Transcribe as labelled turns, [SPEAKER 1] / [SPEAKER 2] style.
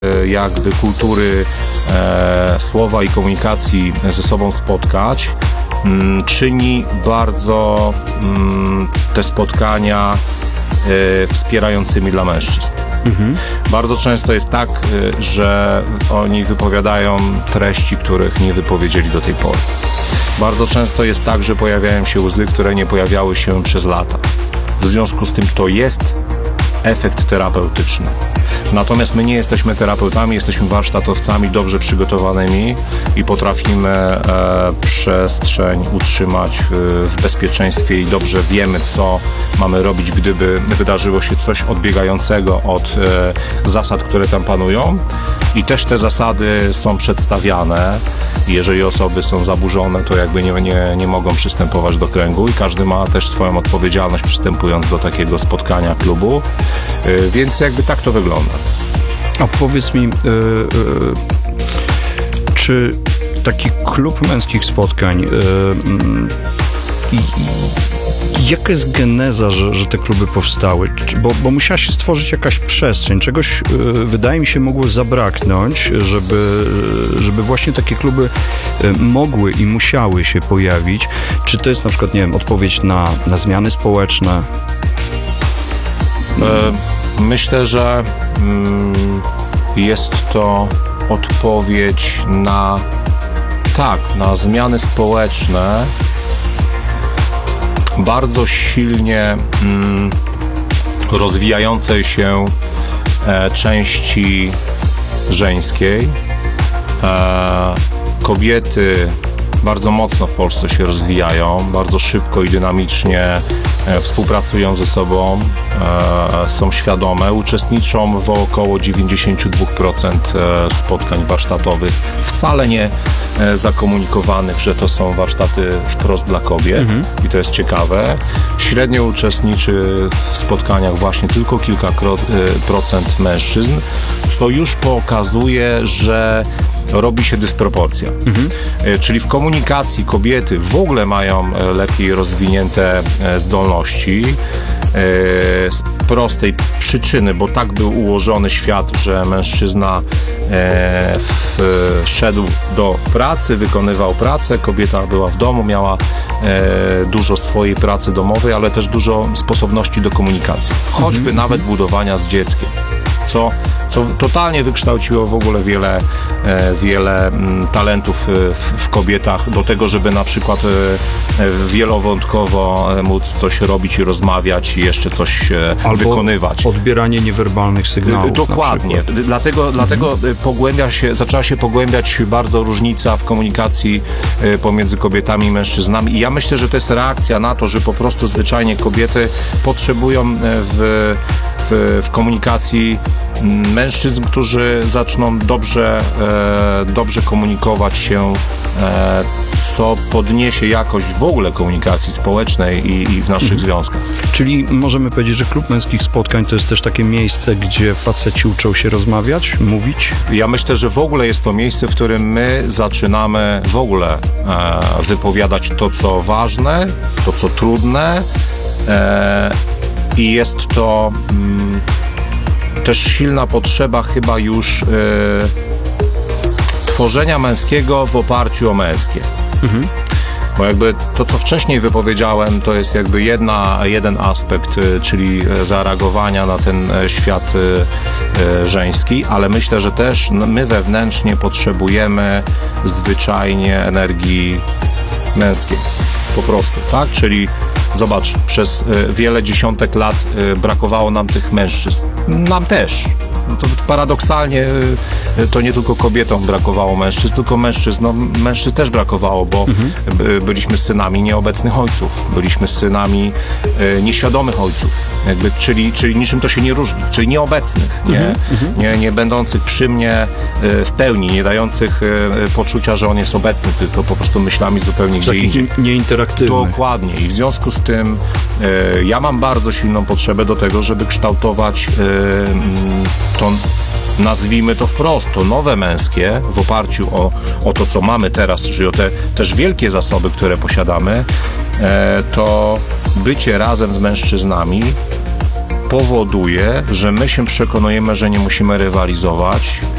[SPEAKER 1] jakby kultury słowa i komunikacji ze sobą spotkać, czyni bardzo te spotkania wspierającymi dla mężczyzn. Bardzo często jest tak, że oni wypowiadają treści, których nie wypowiedzieli do tej pory. Bardzo często jest tak, że pojawiają się łzy, które nie pojawiały się przez lata. W związku z tym to jest efekt terapeutyczny. Natomiast my nie jesteśmy terapeutami, jesteśmy warsztatowcami dobrze przygotowanymi i potrafimy przestrzeń utrzymać w bezpieczeństwie i dobrze wiemy, co mamy robić, gdyby wydarzyło się coś odbiegającego od zasad, które tam panują. I też te zasady są przedstawiane. Jeżeli osoby są zaburzone, to jakby nie mogą przystępować do kręgu i każdy ma też swoją odpowiedzialność przystępując do takiego spotkania klubu. Więc jakby tak to wygląda.
[SPEAKER 2] A powiedz mi, czy taki klub męskich spotkań, jaka jest geneza, że te kluby powstały? Bo musiała się stworzyć jakaś przestrzeń. Czegoś, wydaje mi się, mogło zabraknąć, żeby właśnie takie kluby mogły i musiały się pojawić. Czy to jest na przykład, nie wiem, odpowiedź na zmiany społeczne?
[SPEAKER 1] Myślę, że jest to odpowiedź na zmiany społeczne bardzo silnie rozwijającej się części żeńskiej. Kobiety bardzo mocno w Polsce się rozwijają, bardzo szybko i dynamicznie współpracują ze sobą, są świadome, uczestniczą w około 92% spotkań warsztatowych, wcale nie zakomunikowanych, że to są warsztaty wprost dla kobiet i to jest ciekawe. Średnio uczestniczy w spotkaniach właśnie tylko kilka procent mężczyzn, co już pokazuje, że robi się dysproporcja. Czyli w komunikacji kobiety w ogóle mają lepiej rozwinięte zdolności z prostej przyczyny, bo tak był ułożony świat, że mężczyzna szedł do pracy, wykonywał pracę, kobieta była w domu, miała dużo swojej pracy domowej, ale też dużo sposobności do komunikacji, choćby nawet budowania z dzieckiem. Co totalnie wykształciło w ogóle wiele talentów w kobietach do tego, żeby na przykład wielowątkowo móc coś robić i rozmawiać i jeszcze coś wykonywać.
[SPEAKER 2] Odbieranie niewerbalnych sygnałów.
[SPEAKER 1] Dokładnie. Dlatego zaczęła się pogłębiać bardzo różnica w komunikacji pomiędzy kobietami i mężczyznami. I ja myślę, że to jest reakcja na to, że po prostu zwyczajnie kobiety potrzebują w komunikacji mężczyzn, którzy zaczną dobrze komunikować się, co podniesie jakość w ogóle komunikacji społecznej i w naszych związkach.
[SPEAKER 2] Czyli możemy powiedzieć, że klub męskich spotkań to jest też takie miejsce, gdzie faceci uczą się rozmawiać, mówić?
[SPEAKER 1] Ja myślę, że w ogóle jest to miejsce, w którym my zaczynamy w ogóle wypowiadać to, co ważne, to, co trudne, i jest to też silna potrzeba chyba już tworzenia męskiego w oparciu o męskie. Bo jakby to, co wcześniej wypowiedziałem, to jest jakby jeden aspekt, czyli zareagowania na ten świat żeński, ale myślę, że też my wewnętrznie potrzebujemy zwyczajnie energii męskiej. Po prostu, tak? Czyli zobacz, przez wiele dziesiątek lat brakowało nam tych mężczyzn. Nam też. No to paradoksalnie to nie tylko kobietom brakowało mężczyzn, tylko mężczyzn też brakowało, bo byliśmy synami nieobecnych ojców, byliśmy synami nieświadomych ojców, jakby, czyli niczym to się nie różni, czyli nieobecnych, nie będących przy mnie w pełni, nie dających poczucia, że on jest obecny, tylko po prostu myślami zupełnie gdzie indziej.
[SPEAKER 2] Nieinteraktywny.
[SPEAKER 1] Dokładnie. I w związku z tym ja mam bardzo silną potrzebę do tego, żeby kształtować to, nazwijmy to wprost, to nowe męskie w oparciu o to, co mamy teraz, czyli o te też wielkie zasoby, które posiadamy, to bycie razem z mężczyznami powoduje, że my się przekonujemy, że nie musimy rywalizować,